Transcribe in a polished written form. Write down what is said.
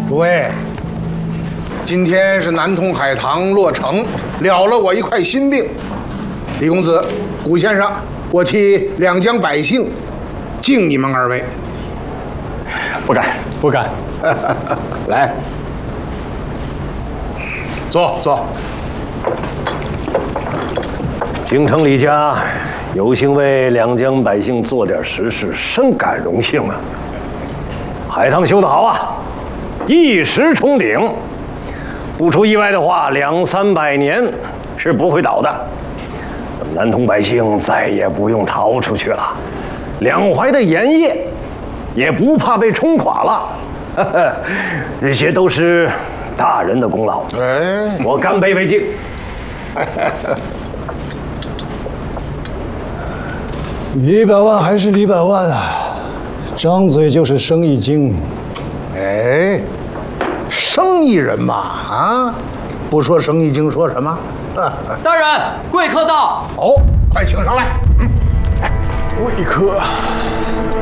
诸位，今天是南通海棠落成，了了我一块心病。李公子、古先生，我替两江百姓敬你们二位。 不敢，不敢。 来，坐。 京城李家有幸为两江百姓做点实事，深感荣幸啊！海棠修得好啊，一时冲顶，不出意外的话，200、300年是不会倒的。南通百姓再也不用逃出去了，两淮的盐业也不怕被冲垮了。这些都是大人的功劳，我干杯为敬。 李百万还是李百万啊，张嘴就是生意经。 哎，生意人嘛，啊，不说生意经说什么？ 大人，贵客到。 哦，快请上来。 贵客。